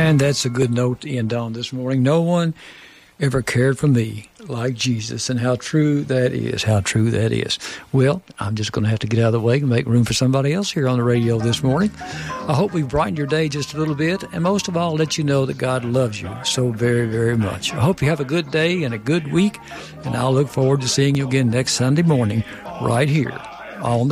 And that's a good note to end on this morning. No one ever cared for me like Jesus, and how true that is, how true that is. Well, I'm just going to have to get out of the way and make room for somebody else here on the radio this morning. I hope we've brightened your day just a little bit, and most of all, let you know that God loves you so very, very much. I hope you have a good day and a good week, and I'll look forward to seeing you again next Sunday morning right here on the